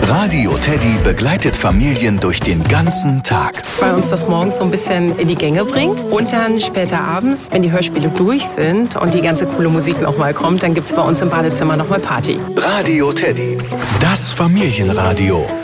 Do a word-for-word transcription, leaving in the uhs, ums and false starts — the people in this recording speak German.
Radio Teddy begleitet Familien durch den ganzen Tag. Weil uns das morgens so ein bisschen in die Gänge bringt. Und dann später abends, wenn die Hörspiele durch sind und die ganze coole Musik nochmal kommt, dann gibt es bei uns im Badezimmer nochmal Party. Radio Teddy, das Familienradio.